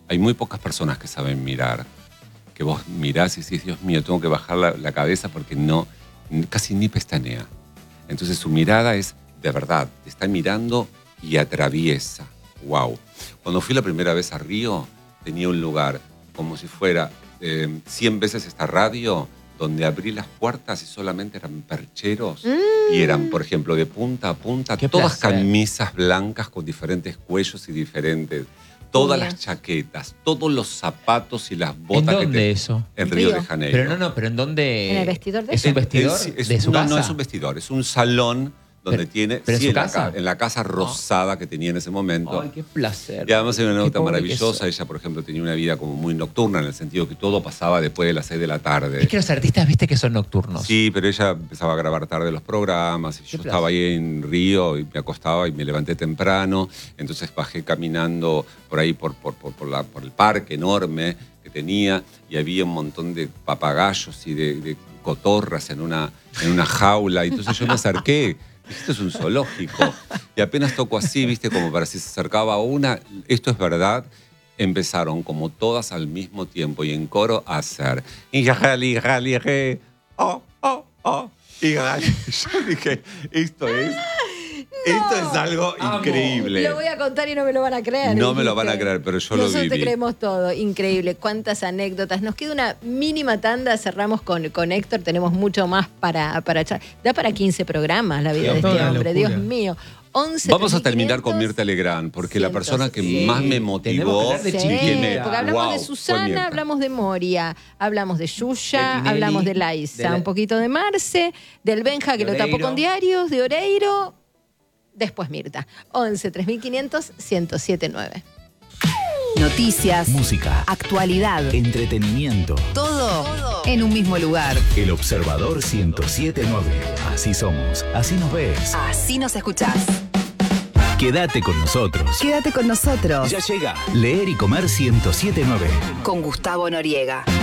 Hay muy pocas personas que saben mirar. Que vos mirás y decís, Dios mío, tengo que bajar la cabeza porque casi ni pestanea. Entonces su mirada es de verdad, te está mirando y atraviesa. ¡Wow! Cuando fui la primera vez a Río, tenía un lugar como si fuera 100 veces esta radio, donde abrí las puertas y solamente eran percheros. Y eran, por ejemplo, de punta a punta, todas camisas blancas con diferentes cuellos y diferentes. Todas las chaquetas, todos los zapatos y las botas. ¿En dónde eso? En Río de Janeiro. Pero ¿en dónde? ¿En el vestidor de ¿Es un vestidor de su casa? No es un vestidor, es un salón donde tiene... ¿Pero en su casa? En la casa rosada que tenía en ese momento. ¡Ay, qué placer! Y además hay una nota maravillosa. Ella, por ejemplo, tenía una vida como muy nocturna, en el sentido que todo pasaba después de las 6 de la tarde. Es que los artistas, viste que son nocturnos. Sí, pero ella empezaba a grabar tarde los programas. Y yo estaba ahí en Río y me acostaba y me levanté temprano. Entonces bajé caminando por ahí, por el parque enorme que tenía. Y había un montón de papagayos y de cotorras en una jaula. Y entonces yo me acerqué. Esto es un zoológico. Y apenas tocó así, viste, como para si se acercaba a una, esto es verdad, empezaron como todas al mismo tiempo y en coro a hacer. Y yo dije, esto es algo increíble. Lo voy a contar y no me lo van a creer. No me lo van a creer, pero yo lo viví. Nosotros te creemos todo. Increíble. Cuántas anécdotas. Nos queda una mínima tanda. Cerramos con Héctor. Tenemos mucho más para echar. Da para 15 programas la vida de este hombre. Dios mío. 11, vamos a terminar con Mirta Legrand, porque la persona que más me motivó... porque hablamos de Susana, hablamos de Moria, hablamos de Yuya, hablamos de Laisa, un poquito de Marce, del Benja que lo tapó con diarios, de Oreiro... Después Mirta. 11 3500 1079. Noticias, música, actualidad, entretenimiento. Todo en un mismo lugar. El Observador 1079. Así somos, así nos ves. Así nos escuchás. Quédate con nosotros. Quédate con nosotros. Ya llega Leer y Comer 1079. Con Gustavo Noriega.